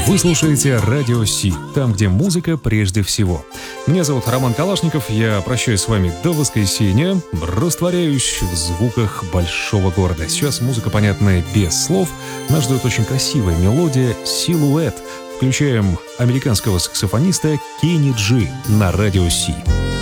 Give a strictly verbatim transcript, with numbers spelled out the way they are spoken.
Вы слушаете Радио Си, там, где музыка прежде всего. Меня зовут Роман Калашников, я прощаюсь с вами до воскресенья, растворяюсь в звуках большого города. Сейчас музыка, понятная без слов, нас ждет очень красивая мелодия «Силуэт». Включаем американского саксофониста Кенни Джи на Радио Си.